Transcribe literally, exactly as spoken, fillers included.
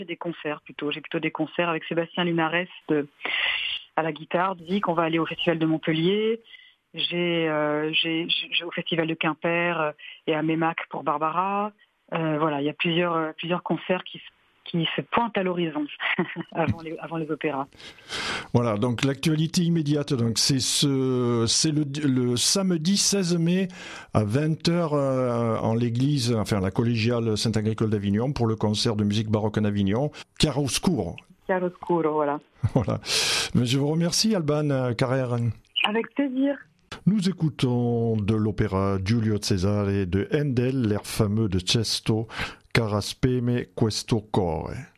Des concerts plutôt. J'ai plutôt des concerts avec Sébastien Linares de, à la guitare. Dit qu'on va aller au Festival de Montpellier. J'ai, euh, j'ai, j'ai au Festival de Quimper et à Mémac pour Barbara. Euh, voilà, il y a plusieurs, euh, plusieurs concerts qui, qui se pointent à l'horizon avant, les, avant les opéras. Voilà, donc l'actualité immédiate, donc c'est ce, c'est le, le samedi seize mai à vingt heures euh, en l'église, enfin la collégiale Saint-Agricole d'Avignon pour le concert de musique baroque en Avignon, Chiaroscuro. Chiaroscuro, voilà. Voilà. Mais je vous remercie, Alban Carrère. Avec plaisir. Nous écoutons de l'opéra Giulio Cesare de Handel, l'air fameux de Cesto, Cara speme questo core.